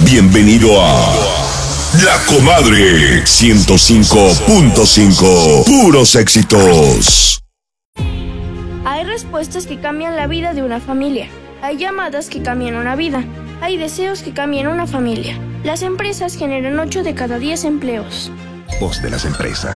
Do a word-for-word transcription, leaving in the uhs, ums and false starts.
Bienvenido a La Comadre ciento cinco punto cinco. Puros éxitos. Hay respuestas que cambian la vida de una familia. Hay llamadas que cambian una vida. Hay deseos que cambian una familia. Las empresas generan ocho de cada diez empleos. Voz de las empresas.